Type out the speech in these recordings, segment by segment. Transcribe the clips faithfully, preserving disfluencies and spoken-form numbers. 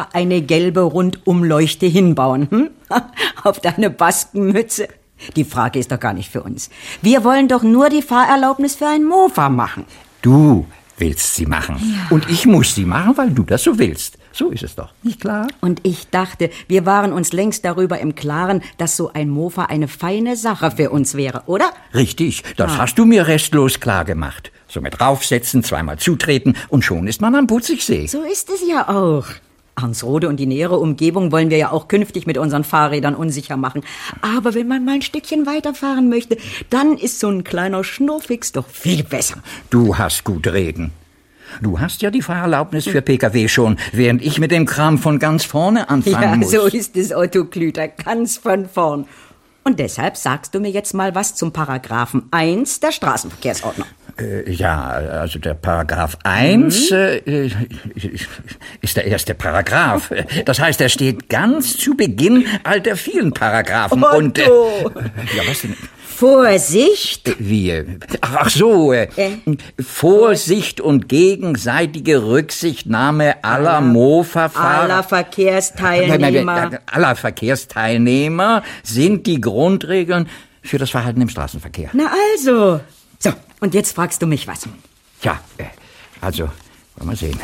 einfach eine gelbe Rundumleuchte hinbauen, hm? Auf deine Baskenmütze. Die Frage ist doch gar nicht für uns. Wir wollen doch nur die Fahrerlaubnis für ein Mofa machen. Du willst sie machen. Ja. Und ich muss sie machen, weil du das so willst. So ist es doch, nicht klar? Und ich dachte, wir waren uns längst darüber im Klaren, dass so ein Mofa eine feine Sache für uns wäre, oder? Richtig, das ah. hast du mir restlos klar gemacht. So mit raufsetzen, zweimal zutreten und schon ist man am Putzigsee. So ist es ja auch. Arnsrode und die nähere Umgebung wollen wir ja auch künftig mit unseren Fahrrädern unsicher machen. Aber wenn man mal ein Stückchen weiterfahren möchte, dann ist so ein kleiner Schnurrfix doch viel besser. Du hast gut reden. Du hast ja die Fahrerlaubnis für P K W schon, während ich mit dem Kram von ganz vorne anfangen ja, muss. Ja, so ist es, Otto Klüter, ganz von vorn. Und deshalb sagst du mir jetzt mal was zum Paragraphen eins der Straßenverkehrsordnung. Äh, ja, also der Paragraph eins mhm. äh, ist der erste Paragraph. Das heißt, er steht ganz zu Beginn all der vielen Paragraphen. Otto. Und, äh, ja, was denn? Vorsicht! Wie? Ach so, äh, äh. Vorsicht und gegenseitige Rücksichtnahme aller, aller Mofa-Fahrer. Aller Verkehrsteilnehmer. Aller Verkehrsteilnehmer sind die Grundregeln für das Verhalten im Straßenverkehr. Na also. So, und jetzt fragst du mich was. Ja, äh, also, wollen wir sehen.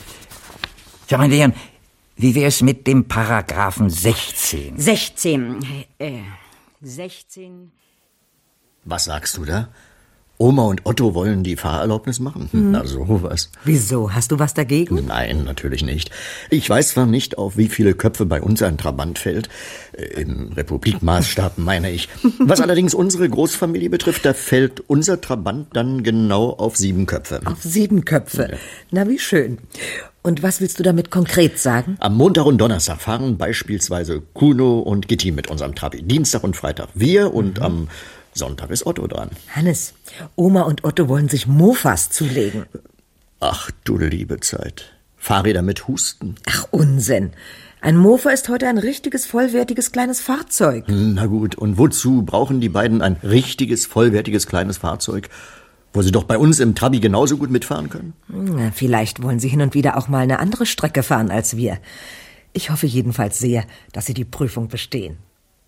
Ja, meine Herren, wie wär's mit dem Paragraphen sechzehn? sechzehn. Äh, sechzehn... Was sagst du da? Oma und Otto wollen die Fahrerlaubnis machen? Hm. Na sowas. Wieso? Hast du was dagegen? Nein, natürlich nicht. Ich weiß zwar nicht, auf wie viele Köpfe bei uns ein Trabant fällt. Im Republikmaßstab meine ich. Was allerdings unsere Großfamilie betrifft, da fällt unser Trabant dann genau auf sieben Köpfe. Auf sieben Köpfe? Ja. Na, wie schön. Und was willst du damit konkret sagen? Am Montag und Donnerstag fahren beispielsweise Kuno und Gitti mit unserem Trabi. Dienstag und Freitag wir und mhm. am Sonntag ist Otto dran. Hannes, Oma und Otto wollen sich Mofas zulegen. Ach, du liebe Zeit. Fahrräder mit Husten. Ach, Unsinn. Ein Mofa ist heute ein richtiges, vollwertiges, kleines Fahrzeug. Na gut, und wozu brauchen die beiden ein richtiges, vollwertiges, kleines Fahrzeug, wo sie doch bei uns im Trabi genauso gut mitfahren können? Na, vielleicht wollen sie hin und wieder auch mal eine andere Strecke fahren als wir. Ich hoffe jedenfalls sehr, dass sie die Prüfung bestehen.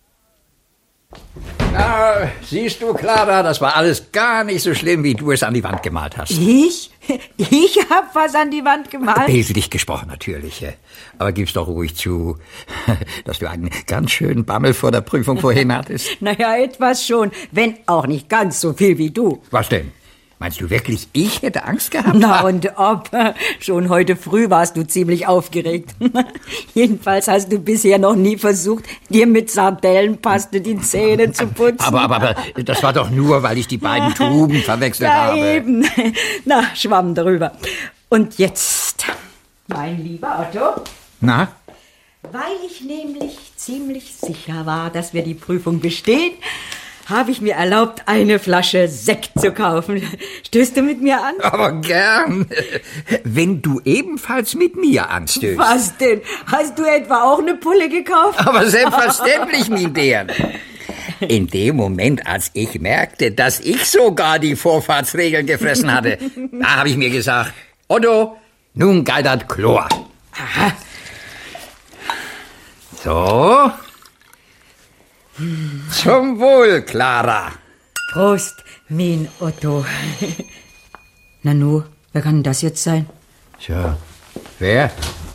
Na, siehst du, Clara, das war alles gar nicht so schlimm, wie du es an die Wand gemalt hast. Ich? Ich hab was an die Wand gemalt? Bildlich gesprochen natürlich. Aber gib's doch ruhig zu, dass du einen ganz schönen Bammel vor der Prüfung vorhin hattest. Naja, etwas schon, wenn auch nicht ganz so viel wie du. Was denn? Meinst du wirklich, ich hätte Angst gehabt? Na und ob. Schon heute früh warst du ziemlich aufgeregt. Jedenfalls hast du bisher noch nie versucht, dir mit Sardellenpaste die Zähne zu putzen. Aber, aber, aber das war doch nur, weil ich die beiden Tuben verwechselt ja, habe. Eben. Na, schwamm darüber. Und jetzt, mein lieber Otto. Na? Weil ich nämlich ziemlich sicher war, dass wir die Prüfung bestehen, habe ich mir erlaubt, eine Flasche Sekt zu kaufen. Stößt du mit mir an? Aber gern. Wenn du ebenfalls mit mir anstößt. Was denn? Hast du etwa auch eine Pulle gekauft? Aber selbstverständlich, mein Dern. In dem Moment, als ich merkte, dass ich sogar die Vorfahrtsregeln gefressen hatte, da habe ich mir gesagt, Otto, nun galt das Chlor. Aha. So. Zum Wohl, Clara. Prost, mein Otto. Nanu, wer kann das jetzt sein? Tja, wer?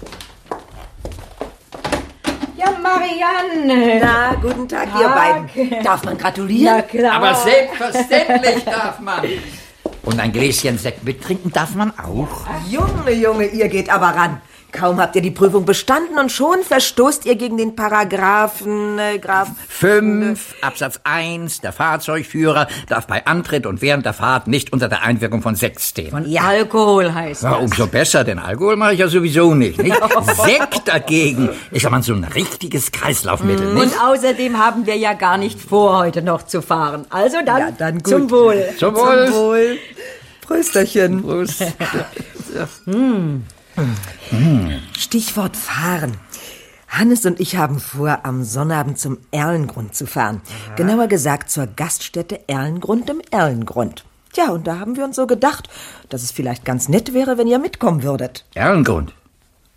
Ja, Marianne. Na, guten Tag, Tag. ihr beiden. Darf man gratulieren? Ja, klar. Aber selbstverständlich darf man. Und ein Gläschen Sekt mittrinken darf man auch. Junge, Junge, ihr geht aber ran. Kaum habt ihr die Prüfung bestanden und schon verstoßt ihr gegen den Paragraphen äh, Graf fünf Absatz eins. Der Fahrzeugführer darf bei Antritt und während der Fahrt nicht unter der Einwirkung von Sekt stehen. Von ja. Alkohol heißt ja, das. Umso besser, denn Alkohol mache ich ja sowieso nicht. nicht? Sekt dagegen ist ja mal so ein richtiges Kreislaufmittel. Mm, nicht? Und außerdem haben wir ja gar nicht vor, heute noch zu fahren. Also dann, ja, dann gut. Zum Wohl. Zum Wohl. Zum Wohl. Prösterchen. Prost. hm. Stichwort fahren. Hannes und ich haben vor, am Sonnabend zum Erlengrund zu fahren. Aha. Genauer gesagt zur Gaststätte Erlengrund im Erlengrund. Tja, und da haben wir uns so gedacht, dass es vielleicht ganz nett wäre, wenn ihr mitkommen würdet. Erlengrund?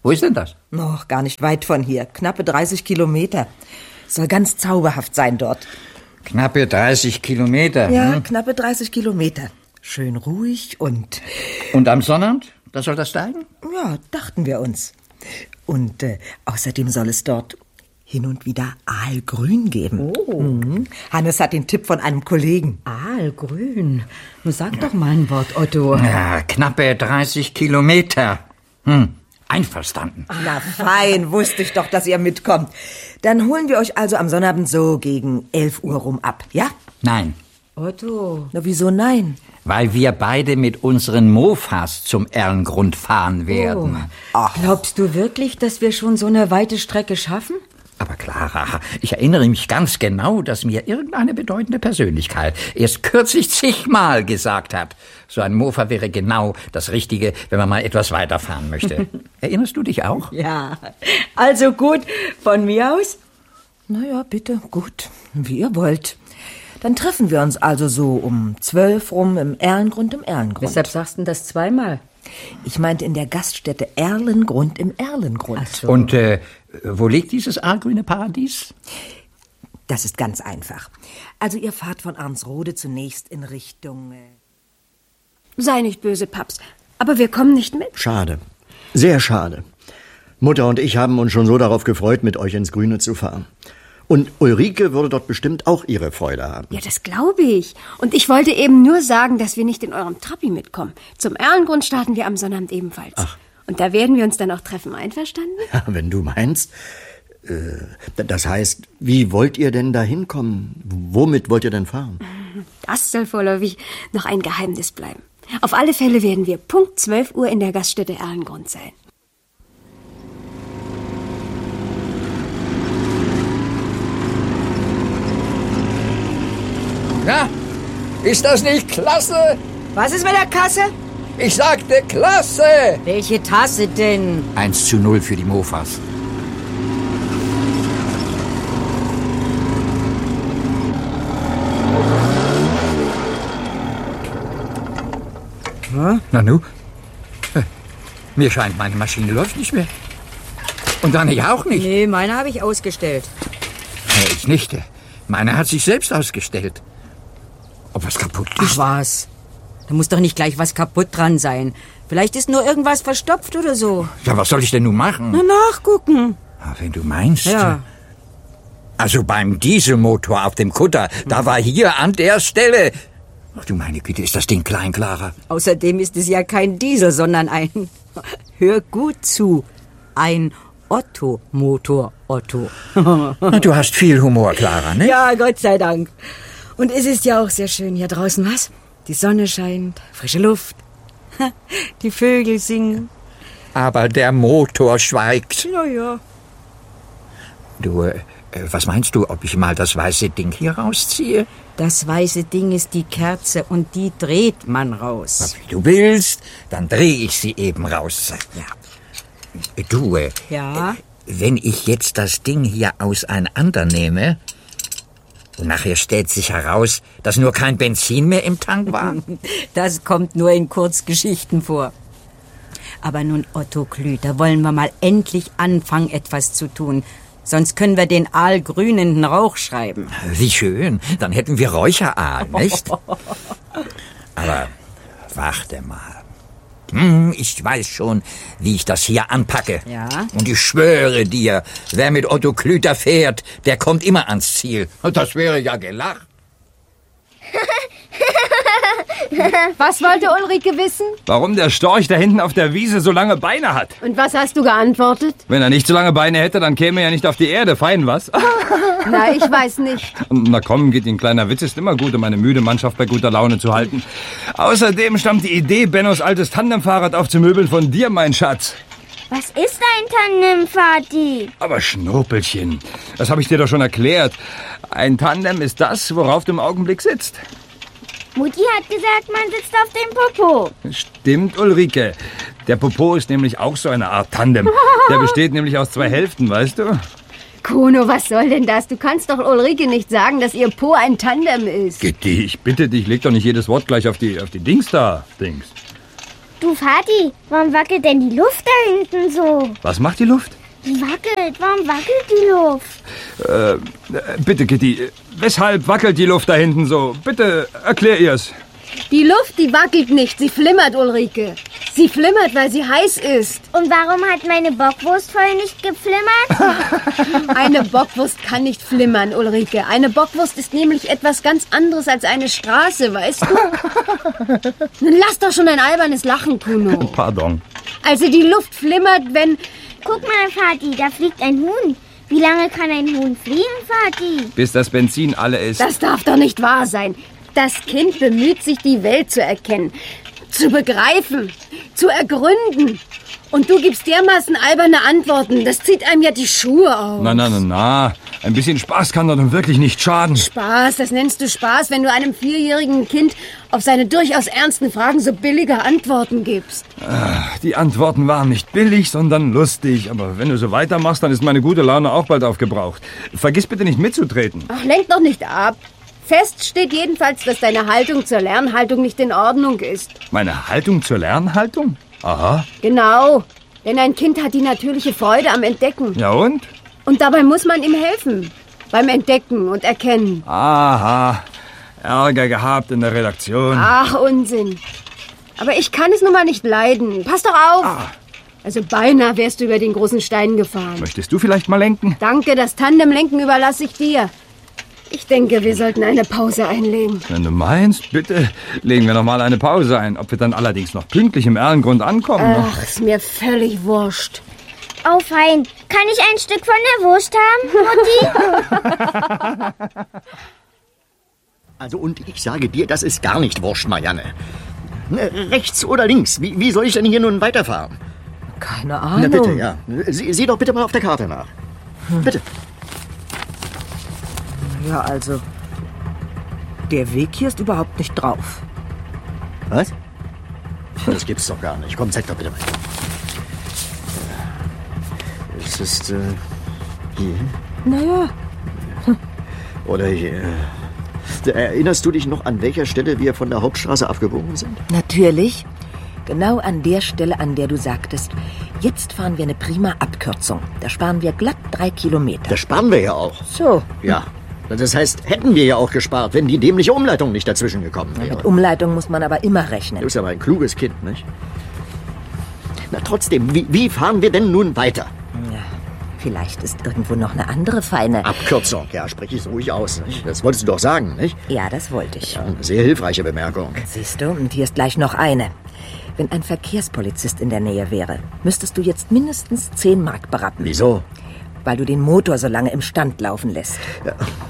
Wo ist denn das? Noch gar nicht weit von hier. Knappe dreißig Kilometer. Soll ganz zauberhaft sein dort. Knappe dreißig Kilometer. Ja, hm? knappe dreißig Kilometer. Schön ruhig und... Und am Sonnabend? Da soll das steigen? Ja, dachten wir uns. Und äh, außerdem soll es dort hin und wieder Aalgrün geben. Oh. Mhm. Hannes hat den Tipp von einem Kollegen. Aalgrün. Nun sag doch mal ein Wort, Otto. Ja, knappe dreißig Kilometer. Hm, einverstanden. Na fein, wusste ich doch, dass ihr mitkommt. Dann holen wir euch also am Sonnabend so gegen elf Uhr rum ab, ja? Nein, Otto. Na, wieso nein? weil wir beide mit unseren Mofas zum Erlengrund fahren werden. Oh. Glaubst du wirklich, dass wir schon so eine weite Strecke schaffen? Aber Clara, ich erinnere mich ganz genau, dass mir irgendeine bedeutende Persönlichkeit erst kürzlich zigmal gesagt hat, so ein Mofa wäre genau das Richtige, wenn man mal etwas weiterfahren möchte. Erinnerst du dich auch? Ja, also gut, von mir aus? Na ja, bitte, gut, wie ihr wollt. Dann treffen wir uns also so um zwölf rum im Erlengrund im Erlengrund. Weshalb sagst du denn das zweimal? Ich meinte in der Gaststätte Erlengrund im Erlengrund. Ach so. Und äh, wo liegt dieses aalgrüne Paradies? Das ist ganz einfach. Also ihr fahrt von Arnsrode zunächst in Richtung... Äh Sei nicht böse, Paps, aber wir kommen nicht mit. Schade. Sehr schade. Mutter und ich haben uns schon so darauf gefreut, mit euch ins Grüne zu fahren. Und Ulrike würde dort bestimmt auch ihre Freude haben. Ja, das glaube ich. Und ich wollte eben nur sagen, dass wir nicht in eurem Trappi mitkommen. Zum Erlengrund starten wir am Sonnabend ebenfalls. Ach. Und da werden wir uns dann auch treffen, einverstanden? Ja, wenn du meinst. Äh, das heißt, wie wollt ihr denn da hinkommen? Womit wollt ihr denn fahren? Das soll vorläufig noch ein Geheimnis bleiben. Auf alle Fälle werden wir Punkt zwölf Uhr in der Gaststätte Erlengrund sein. Na, ist das nicht klasse? Was ist mit der Kasse? Ich sagte klasse! Welche Tasse denn? Eins zu null für die Mofas. Hm? Na nu? Äh, Mir scheint, meine Maschine läuft nicht mehr. Und deine ja auch nicht. Nee, meine habe ich ausgestellt. Äh, Ich nicht. Meine hat sich selbst ausgestellt. Ob was kaputt Ach ist? was. Da muss doch nicht gleich was kaputt dran sein. Vielleicht ist nur irgendwas verstopft oder so. Ja, was soll ich denn nun machen? Na, nachgucken. Ah, wenn du meinst. Ja. Also beim Dieselmotor auf dem Kutter, da war hier an der Stelle. Ach du meine Güte, ist das Ding klein, Clara? Außerdem ist es ja kein Diesel, sondern ein... Hör gut zu. Ein Otto-Motor, Otto. Na, du hast viel Humor, Clara, ne? Ja, Gott sei Dank. Und es ist ja auch sehr schön hier draußen, was? Die Sonne scheint, frische Luft. Die Vögel singen. Aber der Motor schweigt. Ja, ja. Du, äh, was meinst du, ob ich mal das weiße Ding hier rausziehe? Das weiße Ding ist die Kerze und die dreht man raus. Wie du willst, dann drehe ich sie eben raus. Ja. Du, äh, Ja? wenn ich jetzt das Ding hier auseinandernehme und nachher stellt sich heraus, dass nur kein Benzin mehr im Tank war? Das kommt nur in Kurzgeschichten vor. Aber nun, Otto Klüter, wollen wir mal endlich anfangen, etwas zu tun. Sonst können wir den Aalgrün in den Rauch schreiben. Wie schön, dann hätten wir Räucheraal, nicht? Aber warte mal. Hm, ich weiß schon, wie ich das hier anpacke. Ja? Und ich schwöre dir, wer mit Otto Klüter fährt, der kommt immer ans Ziel. Und das wäre ja gelacht. Was wollte Ulrike wissen? Warum der Storch da hinten auf der Wiese so lange Beine hat. Und was hast du geantwortet? Wenn er nicht so lange Beine hätte, dann käme er ja nicht auf die Erde. Fein, was? Na, ich weiß nicht. Na komm, geht ein kleiner Witz, ist immer gut, um eine müde Mannschaft bei guter Laune zu halten. Außerdem stammt die Idee, Bennos altes Tandemfahrrad aufzumöbeln von dir, mein Schatz. Was ist ein Tandem, Vati? Aber Schnurpelchen, das habe ich dir doch schon erklärt. Ein Tandem ist das, worauf du im Augenblick sitzt. Mutti hat gesagt, man sitzt auf dem Popo. Stimmt, Ulrike. Der Popo ist nämlich auch so eine Art Tandem. Der besteht nämlich aus zwei Hälften, weißt du? Kuno, was soll denn das? Du kannst doch Ulrike nicht sagen, dass ihr Po ein Tandem ist. Gitti, ich bitte dich, leg doch nicht jedes Wort gleich auf die, auf die Dings da, Dings. Du, Vati, warum wackelt denn die Luft da hinten so? Was macht die Luft? Die wackelt. Warum wackelt die Luft? Äh, bitte, Kitty, weshalb wackelt die Luft da hinten so? Bitte, erklär ihr's. Die Luft, die wackelt nicht, sie flimmert, Ulrike. Sie flimmert, weil sie heiß ist. Und warum hat meine Bockwurst vorher nicht geflimmert? Eine Bockwurst kann nicht flimmern, Ulrike. Eine Bockwurst ist nämlich etwas ganz anderes als eine Straße, weißt du? Nun lass doch schon ein albernes Lachen, Kuno. Pardon. Also die Luft flimmert, wenn... Guck mal, Vati, da fliegt ein Huhn. Wie lange kann ein Huhn fliegen, Vati? Bis das Benzin alle ist. Das darf doch nicht wahr sein. Das Kind bemüht sich, die Welt zu erkennen, zu begreifen, zu ergründen. Und du gibst dermaßen alberne Antworten. Das zieht einem ja die Schuhe aus. Na, na, na, na. Ein bisschen Spaß kann doch nun wirklich nicht schaden. Spaß, das nennst du Spaß, wenn du einem vierjährigen Kind auf seine durchaus ernsten Fragen so billige Antworten gibst. Ach, die Antworten waren nicht billig, sondern lustig. Aber wenn du so weitermachst, dann ist meine gute Laune auch bald aufgebraucht. Vergiss bitte nicht mitzutreten. Ach, lenk doch nicht ab. Fest steht jedenfalls, dass deine Haltung zur Lernhaltung nicht in Ordnung ist. Meine Haltung zur Lernhaltung? Aha. Genau, denn ein Kind hat die natürliche Freude am Entdecken. Ja und? Und dabei muss man ihm helfen. Beim Entdecken und Erkennen. Aha. Ärger gehabt in der Redaktion. Ach, Unsinn. Aber ich kann es nun mal nicht leiden. Pass doch auf. Ah. Also beinahe wärst du über den großen Stein gefahren. Möchtest du vielleicht mal lenken? Danke, das Tandemlenken überlasse ich dir. Ich denke, wir sollten eine Pause einlegen. Wenn du meinst, bitte, legen wir noch mal eine Pause ein. Ob wir dann allerdings noch pünktlich im Erlengrund ankommen. Ne? Ach, ist mir völlig wurscht. Oh, fein. Kann ich ein Stück von der Wurst haben, Mutti? Also, und ich sage dir, das ist gar nicht wurscht, Marianne. Rechts oder links? Wie, wie soll ich denn hier nun weiterfahren? Keine Ahnung. Na bitte, ja. Sie, sieh doch bitte mal auf der Karte nach. Hm. Bitte. Ja, also, der Weg hier ist überhaupt nicht drauf. Was? Das gibt's doch gar nicht. Komm, zeig doch bitte mal. Es ist, äh, hier. Naja. Oder hier. Erinnerst du dich noch, an welcher Stelle wir von der Hauptstraße abgebogen sind? Natürlich. Genau an der Stelle, an der du sagtest, jetzt fahren wir eine prima Abkürzung. Da sparen wir glatt drei Kilometer. Das sparen wir ja auch. So. Ja. Das heißt, hätten wir ja auch gespart, wenn die dämliche Umleitung nicht dazwischen gekommen wäre. Mit Umleitung muss man aber immer rechnen. Du bist aber ein kluges Kind, nicht? Na trotzdem, wie, wie fahren wir denn nun weiter? Ja, vielleicht ist irgendwo noch eine andere feine... Abkürzung, ja, sprich es ruhig aus, nicht? Das wolltest du doch sagen, nicht? Ja, das wollte ich. Ja, eine sehr hilfreiche Bemerkung. Siehst du, und hier ist gleich noch eine. Wenn ein Verkehrspolizist in der Nähe wäre, müsstest du jetzt mindestens zehn Mark berappen. Wieso? Weil du den Motor so lange im Stand laufen lässt. Ja.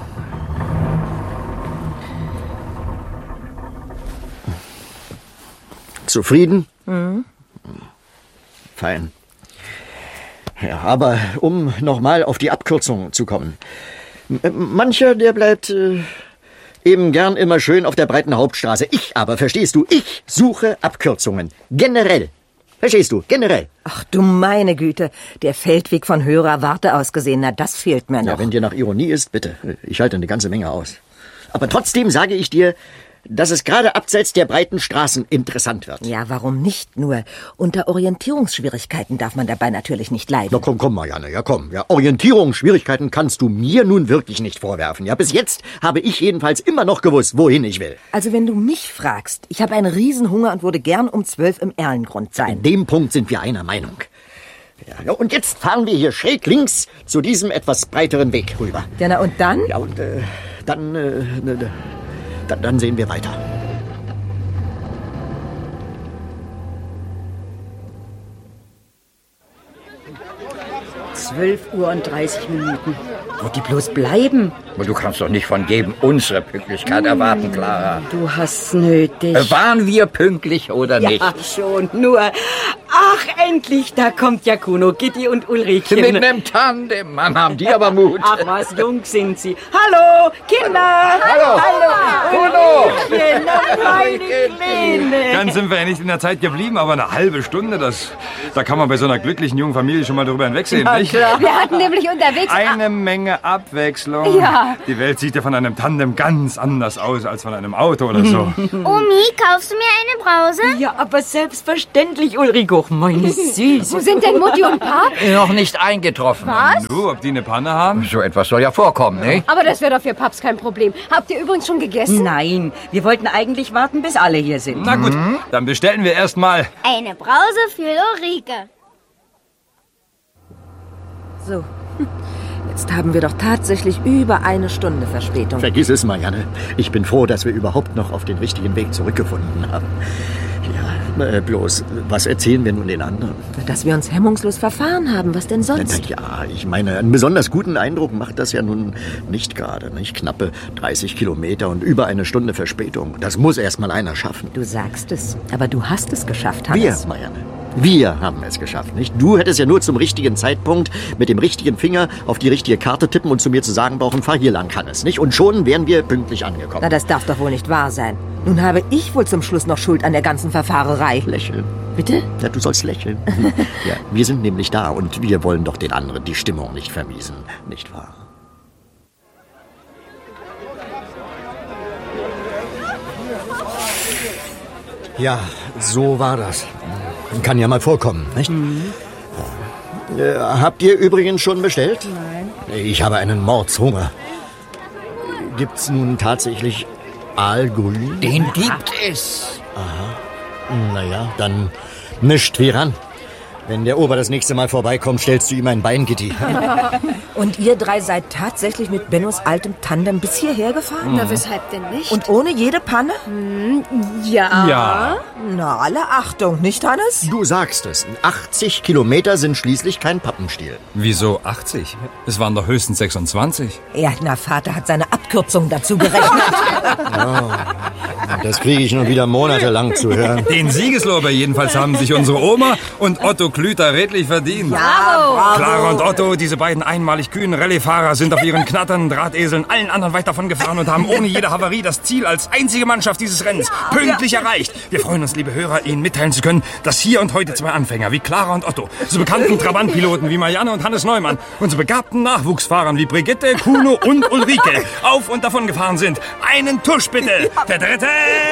Zufrieden? Mhm. Fein. Ja, aber um nochmal auf die Abkürzung zu kommen. Mancher, der bleibt äh, eben gern immer schön auf der breiten Hauptstraße. Ich aber, verstehst du, ich suche Abkürzungen. Generell. Verstehst du? Generell. Ach du meine Güte, der Feldweg von höherer Warte aus gesehen, na das fehlt mir noch. Ja, wenn dir nach Ironie ist, bitte. Ich halte eine ganze Menge aus. Aber trotzdem sage ich dir, dass es gerade abseits der breiten Straßen interessant wird. Ja, warum nicht nur? Unter Orientierungsschwierigkeiten darf man dabei natürlich nicht leiden. Na komm, komm, Marianne, ja komm. Ja, Orientierungsschwierigkeiten kannst du mir nun wirklich nicht vorwerfen. Ja, bis jetzt habe ich jedenfalls immer noch gewusst, wohin ich will. Also wenn du mich fragst, ich habe einen Riesenhunger und würde gern um zwölf im Erlengrund sein. In dem Punkt sind wir einer Meinung. Ja, ja, und jetzt fahren wir hier schräg links zu diesem etwas breiteren Weg rüber. Ja, na und dann? Ja, und äh, dann, äh, ne, dann, dann sehen wir weiter. Zwölf Uhr und dreißig Minuten. Wo die bloß bleiben? Aber du kannst doch nicht von jedem unsere Pünktlichkeit erwarten, Clara. Du hast nötig. Waren wir pünktlich oder nicht? Ja, schon, nur... Ach, endlich, da kommt ja Kuno, Gitti und Ulrike. Mit einem Tandem, Mann, haben die aber Mut. Ach was, jung sind sie. Hallo, Kinder. Hallo. Hallo. Ulrike, meine Kleine. Ganz sind wir ja nicht in der Zeit geblieben, aber eine halbe Stunde, das, da kann man bei so einer glücklichen jungen Familie schon mal drüber hinwegsehen, nicht? Wir hatten nämlich unterwegs... Eine Menge Abwechslung. Ja. Die Welt sieht ja von einem Tandem ganz anders aus als von einem Auto oder so. Omi, kaufst du mir eine Brause? Ja, aber selbstverständlich, Ulrike. Och, meine Süße. Wo sind denn Mutti und Pap? Noch nicht eingetroffen. Was? Du, ob die eine Panne haben? So etwas soll ja vorkommen, ne? Aber das wäre doch für Paps kein Problem. Habt ihr übrigens schon gegessen? Nein, wir wollten eigentlich warten, bis alle hier sind. Na gut, dann bestellen wir erst mal. Eine Brause für Ulrike. So, jetzt haben wir doch tatsächlich über eine Stunde Verspätung. Vergiss es, Marianne. Ich bin froh, dass wir überhaupt noch auf den richtigen Weg zurückgefunden haben. Ja, äh, bloß, was erzählen wir nun den anderen? Dass wir uns hemmungslos verfahren haben, was denn sonst? Na ja, ich meine, einen besonders guten Eindruck macht das ja nun nicht gerade, nicht? Knappe dreißig Kilometer und über eine Stunde Verspätung. Das muss erst mal einer schaffen. Du sagst es, aber du hast es geschafft, Wir, Hannes. Marianne. Wir haben es geschafft, nicht? Du hättest ja nur zum richtigen Zeitpunkt mit dem richtigen Finger auf die richtige Karte tippen und zu mir zu sagen brauchen, fahr hier lang, Hannes, nicht? Und schon wären wir pünktlich angekommen. Na, das darf doch wohl nicht wahr sein. Nun habe ich wohl zum Schluss noch Schuld an der ganzen Verfahrerei. Lächeln. Bitte? Ja, du sollst lächeln. Ja, wir sind nämlich da und wir wollen doch den anderen die Stimmung nicht vermiesen, nicht wahr? Ja, so war das. Kann ja mal vorkommen, nicht? Mhm. Äh, habt ihr übrigens schon bestellt? Nein. Ich habe einen Mordshunger. Gibt's nun tatsächlich Aalgrün? Den gibt es. Naja, dann mischt wie ran. Wenn der Ober das nächste Mal vorbeikommt, stellst du ihm ein Bein, Gitti. Und ihr drei seid tatsächlich mit Bennos altem Tandem bis hierher gefahren? Na, weshalb denn nicht? Und ohne jede Panne? ja. Ja. Na, alle Achtung, nicht, Hannes? Du sagst es. achtzig Kilometer sind schließlich kein Pappenstiel. Wieso achtzig? Es waren doch höchstens sechsundzwanzig. Ja, na, Vater hat seine Abkürzung dazu gerechnet. Das kriege ich nun wieder monatelang zu hören. Den Siegeslorbeer jedenfalls haben sich unsere Oma und Otto Klüter redlich verdient. Ja, Clara und Otto, diese beiden einmalig kühnen Rallyefahrer, sind auf ihren knatternden Drahteseln allen anderen weit davon gefahren und haben ohne jede Havarie das Ziel als einzige Mannschaft dieses Rennens pünktlich erreicht. Wir freuen uns, liebe Hörer, Ihnen mitteilen zu können, dass hier und heute zwei Anfänger wie Clara und Otto, so bekannten Trabantpiloten wie Marianne und Hannes Neumann und so begabten Nachwuchsfahrern wie Brigitte, Kuno und Ulrike auf und davon gefahren sind. Einen Tusch bitte! Der dritte!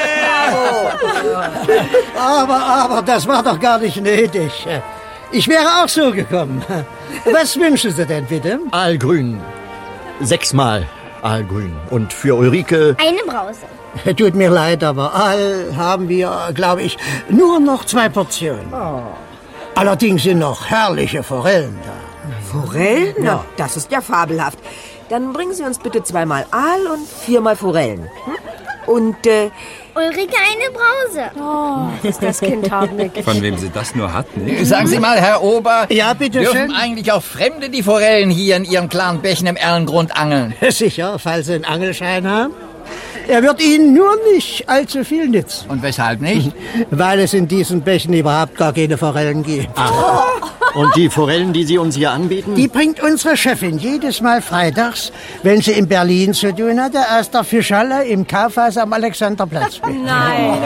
Aber, aber, das war doch gar nicht nötig. Ich wäre auch so gekommen. Was wünschen Sie denn bitte? Aalgrün. Sechsmal Aalgrün. Und für Ulrike... Eine Brause. Tut mir leid, aber Aal haben wir, glaube ich, nur noch zwei Portionen. Allerdings sind noch herrliche Forellen da. Forellen? Na, das ist ja fabelhaft. Dann bringen Sie uns bitte zweimal Aal und viermal Forellen. Hm? Und, äh... Ulrike eine Brause. Oh, ist das Kind hartnäckig. Von wem sie das nur hat, ne? Sagen Sie mal, Herr Ober, Ja, bitte dürfen schön. eigentlich auch Fremde die Forellen hier in Ihren klaren Bächen im Erlengrund angeln? Sicher, falls Sie einen Angelschein haben. Er wird Ihnen nur nicht allzu viel nützen, Und weshalb nicht? weil es in diesen Bächen überhaupt gar keine Forellen gibt. Und die Forellen, die Sie uns hier anbieten? Die bringt unsere Chefin jedes Mal freitags, wenn sie in Berlin zu tun hatte, aus der Fischhalle im Kaufhaus am Alexanderplatz. Nein.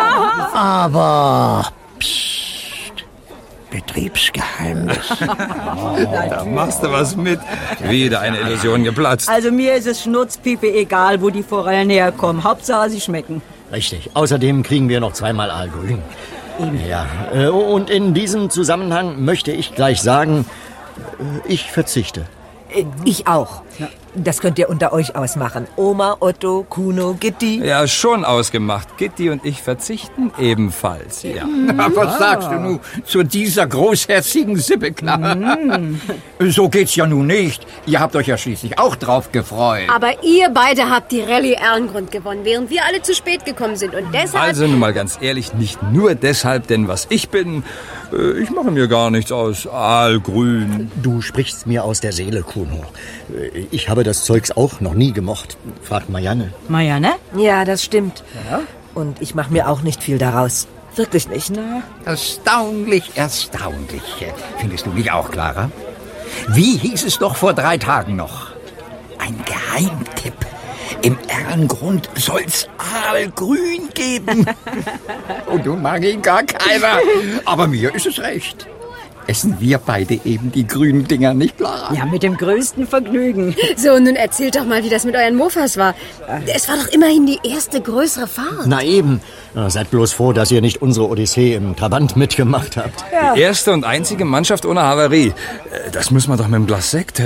Aber, psst, Betriebsgeheimnis. Da machst du was mit. Wieder eine Illusion geplatzt. Also mir ist es Schnurzpiepe egal, wo die Forellen herkommen. Hauptsache, sie schmecken. Richtig. Außerdem kriegen wir noch zweimal Aalgrün. Ja, äh, und in diesem Zusammenhang möchte ich gleich sagen, äh, ich verzichte. Äh, Ich auch. Das könnt ihr unter euch ausmachen. Oma, Otto, Kuno, Gitti. Ja, schon ausgemacht. Gitti und ich verzichten ebenfalls. Ja. Was sagst du nun zu dieser großherzigen Sippe, Clara? So geht's ja nun nicht. Ihr habt euch ja schließlich auch drauf gefreut. Aber ihr beide habt die Rallye Erlengrund gewonnen, während wir alle zu spät gekommen sind. Und deshalb... Also nun mal ganz ehrlich, nicht nur deshalb, denn was ich bin, äh, ich mache mir gar nichts aus Aalgrün. Du sprichst mir aus der Seele, Kuno. Äh, Ich habe das Zeugs auch noch nie gemocht. Fragt Marianne. Marianne? Ja, das stimmt. Und ich mache mir auch nicht viel daraus. Wirklich nicht. Na? Erstaunlich, erstaunlich. Findest du nicht auch, Clara? Wie hieß es doch vor drei Tagen noch? Ein Geheimtipp. Im Erlengrund soll's aalgrün geben. Und nun mag ihn gar keiner. Aber mir ist es recht. Essen wir beide eben die grünen Dinger, nicht, Clara? Ja, mit dem größten Vergnügen. So, nun erzählt doch mal, wie das mit euren Mofas war. Es war doch immerhin die erste größere Fahrt. Na eben. Ja, seid bloß froh, dass ihr nicht unsere Odyssee im Trabant mitgemacht habt. Die erste und einzige Mannschaft ohne Havarie. Äh, Das müssen wir doch mit einem Glas Sekt